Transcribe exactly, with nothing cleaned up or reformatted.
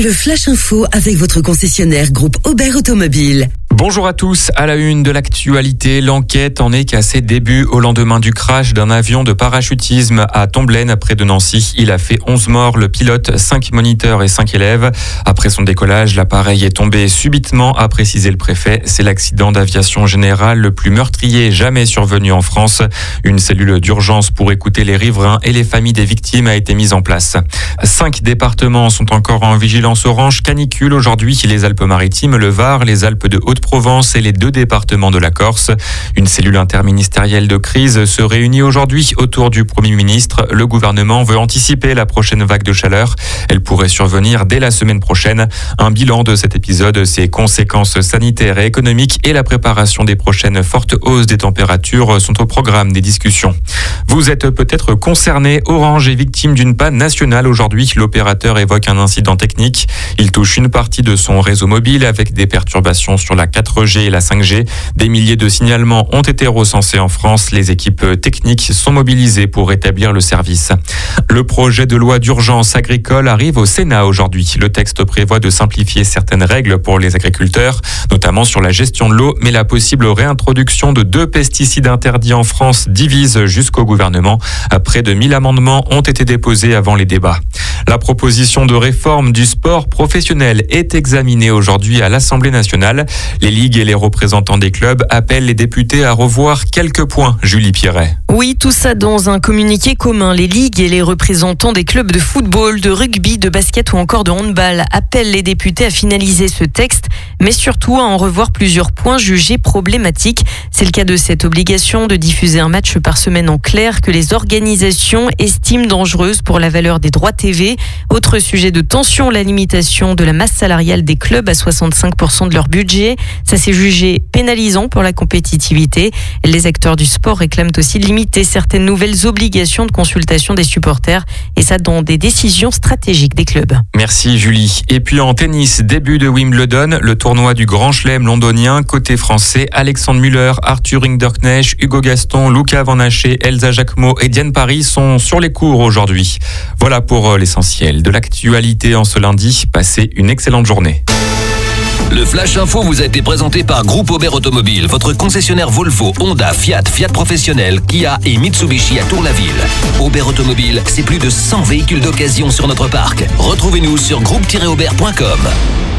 Le Flash Info avec votre concessionnaire groupe Aubert Automobile. Bonjour à tous, à la une de l'actualité, l'enquête en est qu'à ses débuts au lendemain du crash d'un avion de parachutisme à Tomblaine près de Nancy. Il a fait onze morts, le pilote, cinq moniteurs et cinq élèves. Après son décollage, l'appareil est tombé subitement, a précisé le préfet. C'est l'accident d'aviation générale le plus meurtrier jamais survenu en France. Une cellule d'urgence pour écouter les riverains et les familles des victimes a été mise en place. Cinq départements sont encore en vigilance orange canicule aujourd'hui. Les Alpes-Maritimes, le Var, les Alpes de Haute-Provence et les deux départements de la Corse. Une cellule interministérielle de crise se réunit aujourd'hui autour du Premier ministre. Le gouvernement veut anticiper la prochaine vague de chaleur. Elle pourrait survenir dès la semaine prochaine. Un bilan de cet épisode, ses conséquences sanitaires et économiques et la préparation des prochaines fortes hausses des températures sont au programme des discussions. Vous êtes peut-être concerné. Orange est victime d'une panne nationale aujourd'hui. L'opérateur évoque un incident technique. Il touche une partie de son réseau mobile avec des perturbations sur la quatre G et la cinq G. Des milliers de signalements ont été recensés en France. Les équipes techniques sont mobilisées pour rétablir le service. Le projet de loi d'urgence agricole arrive au Sénat aujourd'hui. Le texte prévoit de simplifier certaines règles pour les agriculteurs, notamment sur la gestion de l'eau, mais la possible réintroduction de deux pesticides interdits en France divise jusqu'au gouvernement. Près de mille amendements ont été déposés avant les débats. La proposition de réforme du sport professionnel est examinée aujourd'hui à l'Assemblée nationale. Les ligues et les représentants des clubs appellent les députés à revoir quelques points. Julie Pierret. Oui, tout ça dans un communiqué commun. Les ligues et les représentants des clubs de football, de rugby, de basket ou encore de handball appellent les députés à finaliser ce texte, mais surtout à en revoir plusieurs points jugés problématiques. C'est le cas de cette obligation de diffuser un match par semaine en clair que les organisations estiment dangereuse pour la valeur des droits T V. Autre sujet de tension, la limitation de la masse salariale des clubs à soixante-cinq pour cent de leur budget. Ça s'est jugé pénalisant pour la compétitivité. Les acteurs du sport réclament aussi de limiter certaines nouvelles obligations de consultation des supporters, et ça dans des décisions stratégiques des clubs. Merci Julie. Et puis en tennis, début de Wimbledon, le tournoi du Grand Chelem londonien. Côté français, Alexandre Müller, Arthur Rinderknecht, Hugo Gaston, Luca Van Haché, Elsa Jacquemot et Diane Paris sont sur les cours aujourd'hui. Voilà pour l'essentiel de l'actualité en ce lundi. Passez une excellente journée. Le Flash Info vous a été présenté par Groupe Aubert Automobile, votre concessionnaire Volvo, Honda, Fiat, Fiat Professionnel, Kia et Mitsubishi à Tour-la-Ville. Aubert Automobile, c'est plus de cent véhicules d'occasion sur notre parc. Retrouvez-nous sur groupe tiret aubert point com.